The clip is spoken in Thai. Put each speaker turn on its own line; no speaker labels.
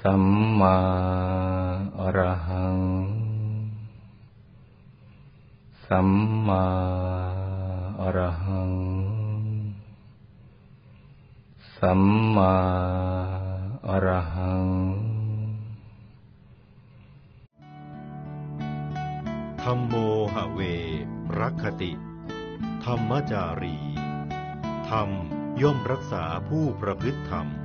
สัมมาอรหังสัมมาอรหังสัมมาอรหัง
ธัมโมหะเวรัคติธรรมจารีธรรมย่อมรักษาผู้ประพฤติธรรม